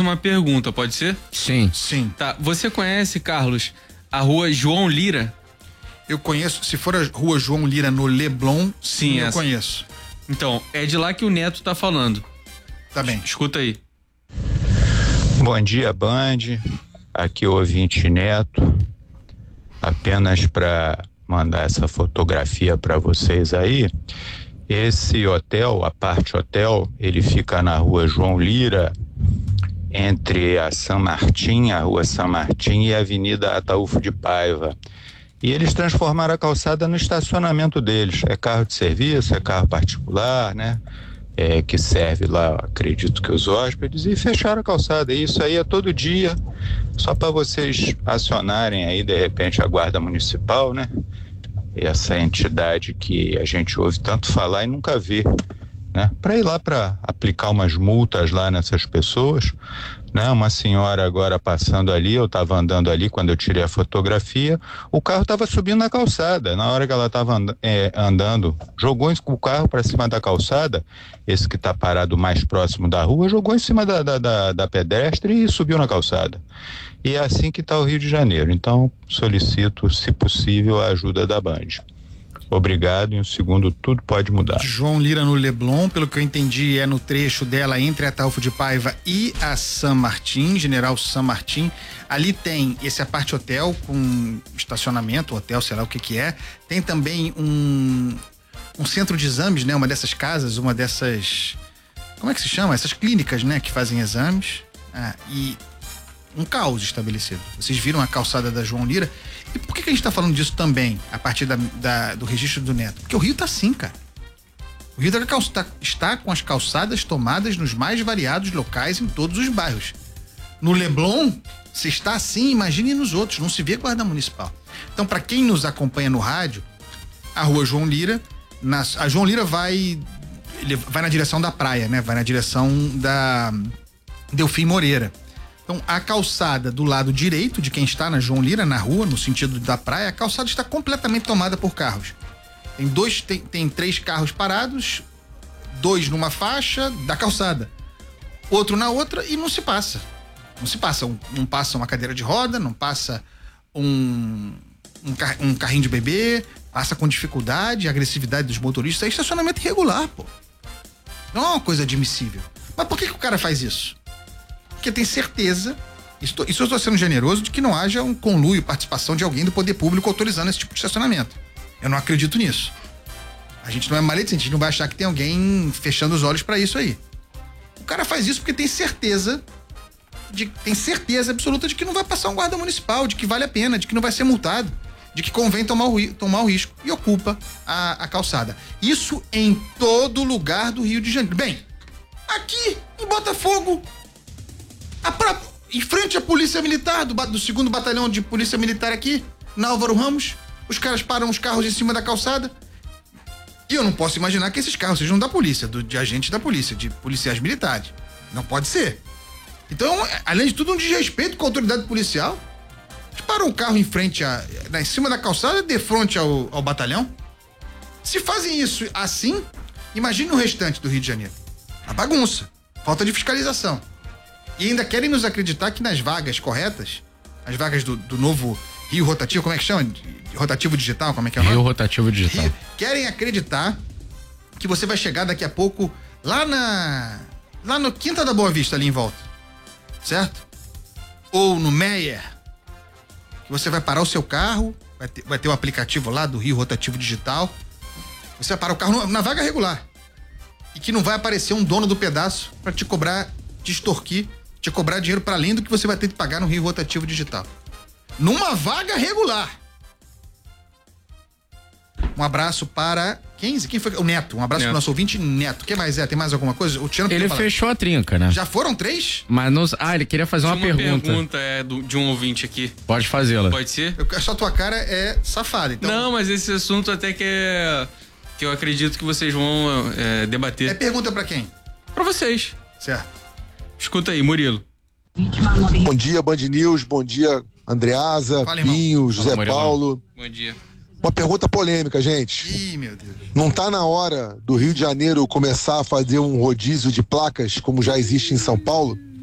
uma pergunta, pode ser? Sim. Sim. Tá, você conhece, Carlos, a rua João Lira? Eu conheço, se for a rua João Lira no Leblon, sim, eu conheço. Então, é de lá que o Neto tá falando. Tá bem. Escuta aí. Bom dia, Band. Aqui é o ouvinte Neto. Apenas para mandar essa fotografia para vocês aí. Esse hotel, a parte hotel, ele fica na rua João Lira, entre a rua São Martim e a Avenida Ataúfo de Paiva. E eles transformaram a calçada no estacionamento deles. É carro de serviço, é carro particular, né? Que serve lá, acredito que os hóspedes, e fecharam a calçada. E isso aí é todo dia, só para vocês acionarem aí, de repente, a Guarda Municipal, né? Essa entidade que a gente ouve tanto falar e nunca vê, né? Para ir lá para aplicar umas multas lá nessas pessoas, né? Uma senhora agora passando ali, eu estava andando ali quando eu tirei a fotografia, o carro estava subindo na calçada, na hora que ela estava andando, jogou o carro para cima da calçada, esse que está parado mais próximo da rua, jogou em cima da pedestre e subiu na calçada. E é assim que está o Rio de Janeiro. Então, solicito, se possível, a ajuda da Band. Obrigado, e um segundo tudo pode mudar. João Lira no Leblon, pelo que eu entendi, é no trecho dela entre a Ataúfo de Paiva e a São Martim, General São Martim. Ali tem esse aparte hotel com estacionamento, hotel, sei lá o que é. Tem também um centro de exames, né? Uma dessas casas, uma dessas, como é que se chama? Essas clínicas, né? Que fazem exames. E um caos estabelecido. Vocês viram a calçada da João Lira? E por que a gente tá falando disso também, a partir do registro do Neto? Porque o Rio tá assim, cara. O Rio está com as calçadas tomadas nos mais variados locais em todos os bairros. No Leblon, se está assim, imagine nos outros, não se vê guarda municipal. Então, para quem nos acompanha no rádio, a rua João Lira, a João Lira vai na direção da praia, né? Vai na direção da Delfim Moreira. Então, a calçada do lado direito de quem está na João Lira, na rua, no sentido da praia, a calçada está completamente tomada por carros. Tem 3 carros parados, 2 numa faixa da calçada, outro na outra, e não se passa. Não passa uma cadeira de roda, não passa um carrinho de bebê, passa com dificuldade, agressividade dos motoristas. É estacionamento irregular, pô. Não é uma coisa admissível. Mas por que o cara faz isso? Porque tem certeza, isso eu estou sendo generoso, de que não haja um conluio, participação de alguém do poder público autorizando esse tipo de estacionamento. Eu não acredito nisso. A gente não é maledicente, a gente não vai achar que tem alguém fechando os olhos para isso aí. O cara faz isso porque tem certeza absoluta de que não vai passar um guarda municipal, de que vale a pena, de que não vai ser multado, de que convém tomar o risco, e ocupa a calçada. Isso em todo lugar do Rio de Janeiro. Bem, aqui em Botafogo, em frente à Polícia Militar, do 2º Batalhão de Polícia Militar aqui, na Álvaro Ramos, os caras param os carros em cima da calçada, e eu não posso imaginar que esses carros sejam da polícia, de agentes da polícia, de policiais militares. Não pode ser. Então, além de tudo, um desrespeito com a autoridade policial. Eles param o carro em cima da calçada, de frente ao batalhão. Se fazem isso assim, imagine o restante do Rio de Janeiro. A bagunça, falta de fiscalização. E ainda querem nos acreditar que nas vagas corretas, as vagas do novo Rio Rotativo, como é que chama? Rotativo Digital, como é que é o nome? Rio Rotativo Digital. Querem acreditar que você vai chegar daqui a pouco lá no Quinta da Boa Vista, ali em volta. Certo? Ou no Meyer, que você vai parar o seu carro, vai ter o aplicativo lá do Rio Rotativo Digital, você vai parar o carro na vaga regular, e que não vai aparecer um dono do pedaço para te cobrar, te extorquir, te cobrar dinheiro para além do que você vai ter que pagar no Rio Rotativo Digital. Numa vaga regular. Um abraço para quem foi? O Neto. Um abraço pro nosso ouvinte Neto. O que mais é? Tem mais alguma coisa? O Tiano Ele fechou a trinca, né? Já foram 3? Mas ele queria fazer uma pergunta. Pergunta de um ouvinte aqui. Pode fazê-la. Pode ser? Só tua cara é safada, então. Não, mas esse assunto até que eu acredito que vocês vão debater. É pergunta pra quem? Pra vocês. Certo. Escuta aí, Murilo. Bom dia, Band News. Bom dia, Andreasa, Pinho, José Paulo. Bom dia. Uma pergunta polêmica, gente. Ih, meu Deus. Não tá na hora do Rio de Janeiro começar a fazer um rodízio de placas como já existe em São Paulo?